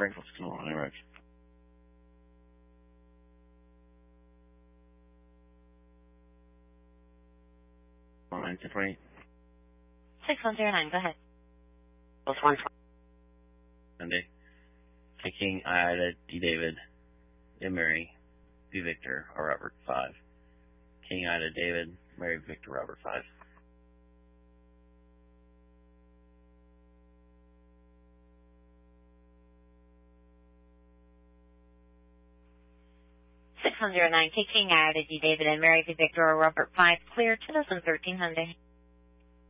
Franklin's School on Eric. Line 618. 6109, go ahead. Plus 1. Sunday. King, Ida, D. David, M. Mary, V. Victor, R. Robert 5. King, Ida, David, Mary, Victor, Robert 5. King, Ida, D. David, and Mary, V. Victor, or Robert 5, clear 2013 Hyundai.